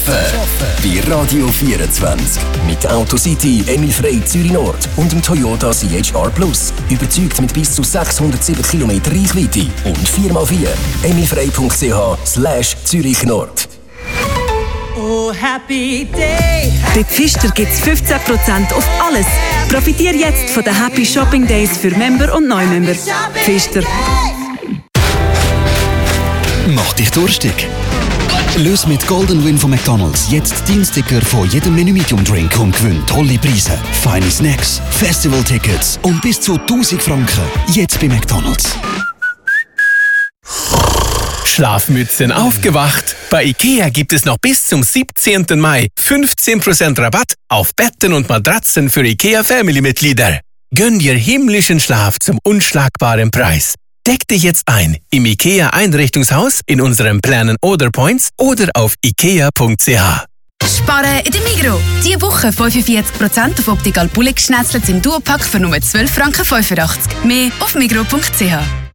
Bei Radio 24. Mit Autocity, Emil Frey Zürich Nord und dem Toyota CHR Plus. Überzeugt mit bis zu 607 km Reichweite und 4x4. emilfrey.ch/Zürich Nord. Oh, happy day. Bei Pfister gibt es 15% auf alles. Profitiere jetzt von den Happy Shopping Days für Member und Neumember. Pfister. Mach dich durstig. Löse mit Golden Win von McDonald's jetzt deinen Sticker von jedem Menü Medium Drink und gewinn tolle Preise, feine Snacks, Festival-Tickets und bis zu 1000 Franken. Jetzt bei McDonald's. Schlafmützen aufgewacht. Bei IKEA gibt es noch bis zum 17. Mai 15% Rabatt auf Betten und Matratzen für IKEA Family-Mitglieder. Gönn dir himmlischen Schlaf zum unschlagbaren Preis. Deck dich jetzt ein im IKEA Einrichtungshaus, in unseren Planen Order Points oder auf ikea.ch. Sparen in der Migros. Diese Woche 45% auf Optical Bullig Schnetzlets im Duopack für nur 12,85 Franken. Mehr auf migros.ch.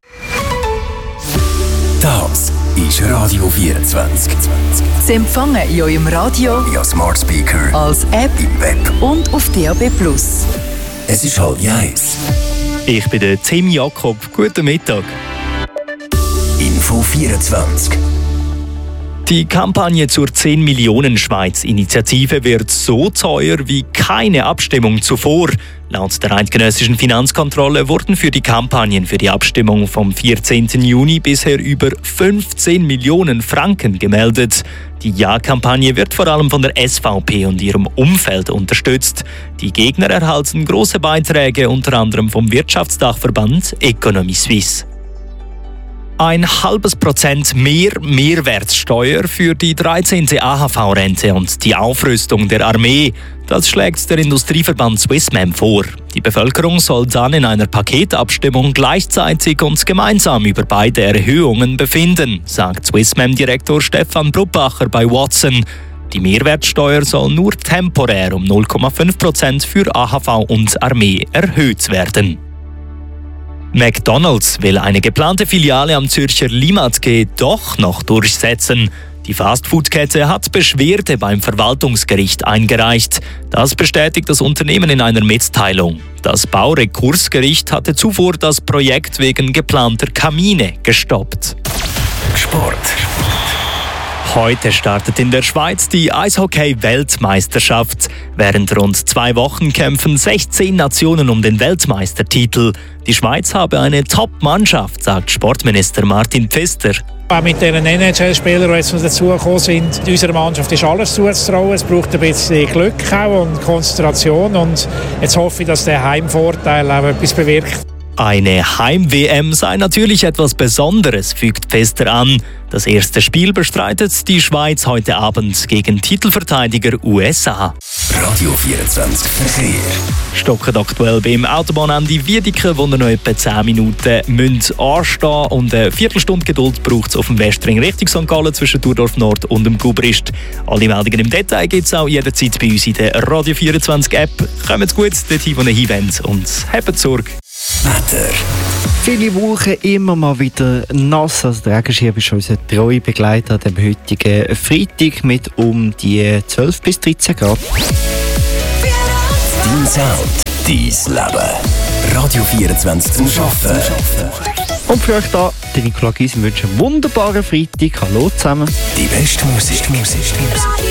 Das ist Radio 24. Sie empfangen in eurem Radio, Ja, Smart Speaker, als App im Web. und auf DAB+. Es ist 12:30. Ich bin der Tim Jakob. Guten Mittag. Info 24. Die Kampagne zur 10 Millionen Schweiz-Initiative wird so teuer wie keine Abstimmung zuvor. Laut der eidgenössischen Finanzkontrolle wurden für die Kampagnen für die Abstimmung vom 14. Juni bisher über 15 Millionen Franken gemeldet. Die Ja-Kampagne wird vor allem von der SVP und ihrem Umfeld unterstützt. Die Gegner erhalten große Beiträge, unter anderem vom Wirtschaftsdachverband Economy Suisse. 0,5% mehr Mehrwertsteuer für die 13. AHV-Rente und die Aufrüstung der Armee. Das schlägt der Industrieverband Swissmem vor. Die Bevölkerung soll dann in einer Paketabstimmung gleichzeitig und gemeinsam über beide Erhöhungen befinden, sagt Swissmem-Direktor Stefan Bruppacher bei Watson. Die Mehrwertsteuer soll nur temporär um 0,5% für AHV und Armee erhöht werden. McDonald's will eine geplante Filiale am Zürcher Limmatquai doch noch durchsetzen. Die Fastfood-Kette hat Beschwerde beim Verwaltungsgericht eingereicht. Das bestätigt das Unternehmen in einer Mitteilung. Das Baurekursgericht hatte zuvor das Projekt wegen geplanter Kamine gestoppt. Sport. Heute startet in der Schweiz die Eishockey-Weltmeisterschaft. Während rund 2 Wochen kämpfen 16 Nationen um den Weltmeistertitel. Die Schweiz habe eine Top-Mannschaft, sagt Sportminister Martin Pfister. Auch mit den NHL-Spielern, die jetzt dazugekommen sind, unserer Mannschaft ist alles zuzutrauen. Es braucht ein bisschen Glück auch und Konzentration. Und jetzt hoffe ich, dass der Heimvorteil auch etwas bewirkt. Eine Heim-WM sei natürlich etwas Besonderes, fügt Pfister an. Das erste Spiel bestreitet die Schweiz heute Abend gegen Titelverteidiger USA. Radio 24 Verkehr. Stocken aktuell beim Autobahnende Wiedeke, wo noch etwa 10 Minuten anstehen und eine Viertelstunde Geduld braucht es auf dem Westring Richtung St. Gallen zwischen Thurdorf Nord und dem Gubrist. Alle Meldungen im Detail gibt es auch jederzeit bei uns in der Radio 24 App. Kommt gut dorthin, wo ihr hinwollt und habt Sorge. Wetter. Viele Wochen immer mal wieder nass. Also der Regenschirm ist unser treuer Begleiter an dem heutigen Freitag mit um die 12 bis 13 Grad. Dein Sound, dein Leben. Radio 24 zum Arbeiten. Und für euch da, der Nicola Gysi wünscht einen wunderbaren Freitag. Hallo zusammen. Die beste Musik.